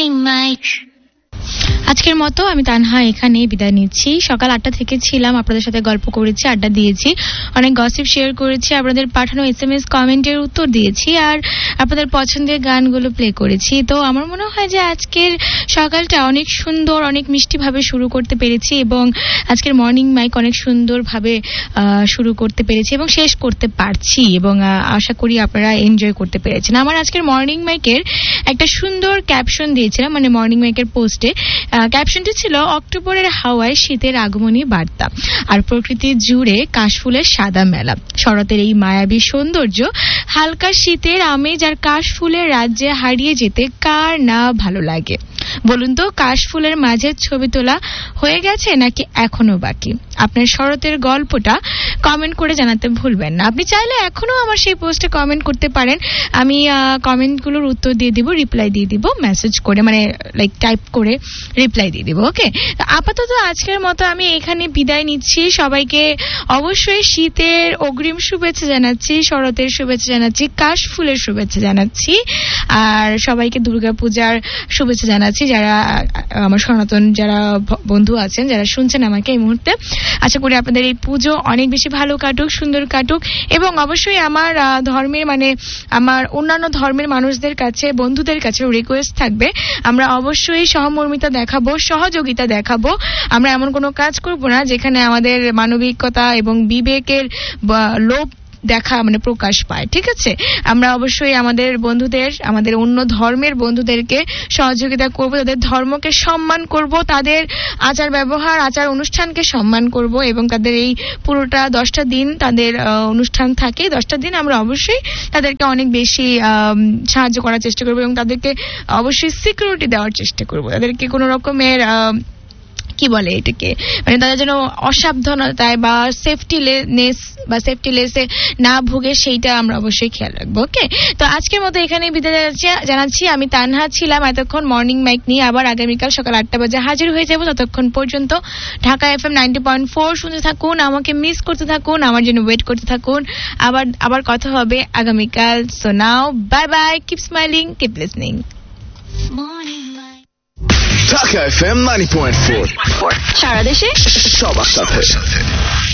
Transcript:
Morning Mike. আজকের মতো আমি তানহা এখানে বিদায় নিচ্ছি। সকাল 8টা থেকে ছিলাম, আপনাদের সাথে গল্প করেছি, আড্ডা দিয়েছি, অনেক গসিপ শেয়ার করেছি, আপনাদের পাঠানো SMS কমেন্টের উত্তর দিয়েছি, আর আপনাদের পছন্দের গানগুলো প্লে করেছি। তো আমার মনে হয় যে আজকের সকালটা অনেক সুন্দর, অনেক মিষ্টিভাবে শুরু করতে পেরেছি, এবং আজকের মর্নিং মাইক অনেক সুন্দরভাবে শুরু করতে পেরেছি এবং শেষ করতে পারছি, এবং আশা করি আপনারা এনজয় করতে পেরেছেন। আমার আজকের মর্নিং মাইকের একটা সুন্দর ক্যাপশন দিয়েছিলাম, মানে মর্নিং মাইকের পোস্টে ক্যাপশনটি ছিল অক্টোবরের হাওয়ায় শীতের আগমনী বার্তা, আর প্রকৃতি জুড়ে কাশফুলের সাদা মেলা, শরতের এই মায়াবী সৌন্দর্য, হালকা শীতের আমেজ আর কাশফুলের রাজ্যে হারিয়ে যেতে কার না ভালো লাগে বলুন তো? কাশফুলের মাঝে ছবি তোলা হয়ে গেছে নাকি এখনো বাকি? আপনার শরতের গল্পটা কমেন্ট করে জানাতে ভুলবেন না। আপনি চাইলে এখনো আমার সেই পোস্টে কমেন্ট করতে পারেন, আমি কমেন্টগুলোর উত্তর দিয়ে দিব, রিপ্লাই দিয়ে দিব, মেসেজ করে, মানে লাইক টাইপ করে রিপ্লাই দিয়ে দিব। ওকে, আপাতত আজকের মতো আমি এখানে বিদায় নিচ্ছি। সবাইকে অবশ্যই শীতের অগ্রিম শুভেচ্ছা জানাচ্ছি, শরতের শুভেচ্ছা জানাচ্ছি, কাশফুলের শুভেচ্ছা জানাচ্ছি, আর সবাইকে দুর্গাপূজার শুভেচ্ছা জানাচ্ছি। যারা আমার সনাতন যারা বন্ধু আছেন, যারা শুনছেন আমাকে এই মুহূর্তে, আশা করি আপনাদের এই পুজো অনেক বেশি ভালো কাটুক, সুন্দর কাটুক, এবং অবশ্যই আমার ধর্মের, মানে আমার অন্যান্য ধর্মের মানুষদের কাছে, বন্ধুদের কাছে রিকোয়েস্ট থাকবে, আমরা অবশ্যই সহমর্মিতা দেখাবো, সহযোগিতা দেখাবো। আমরা এমন কোনো কাজ করব না যেখানে আমাদের মানবিকতা এবং বিবেকের লোভ দেখা, মানে প্রকাশ পায়। ঠিক আছে, আমরা অবশ্যই আমাদের বন্ধুদের, আমাদের অন্য ধর্মের বন্ধুদেরকে সহযোগিতা করব, তাদের ধর্মকে সম্মান করব, তাদের আচার ব্যবহার, আচার অনুষ্ঠানকে সম্মান করব, এবং তাদের এই পুরোটা 10টা দিন তাদের অনুষ্ঠান থাকে, 10টা দিন আমরা অবশ্যই তাদেরকে অনেক বেশি সাহায্য করার চেষ্টা করব, এবং তাদেরকে অবশ্যই সিকিউরিটি দেওয়ার চেষ্টা করব, তাদেরকে কোনো রকমের কি বলে এটাকে, মানে তাদের যেন অসাবধানতায় বা সেফটিলেসে না ভুগে, সেইটা আমরা অবশ্যই খেয়াল রাখবো। ওকে, তো আজকের মতো এখানে বিদায় জানাচ্ছি। আমি তানহা ছিলাম এতক্ষণ মর্নিং মাইক নিয়ে। আবার আগামীকাল সকাল 8টা বাজে হাজির হয়ে যাব। ততক্ষণ পর্যন্ত ঢাকা FM 90.4 শুনতে থাকুন, আমাকে মিস করতে থাকুন, আমার জন্য ওয়েট করতে থাকুন। আবার কথা হবে আগামীকাল। So now bye bye, keep smiling, keep listening. Dhaka FM 90.4 সারা দেশে সবার সাথে।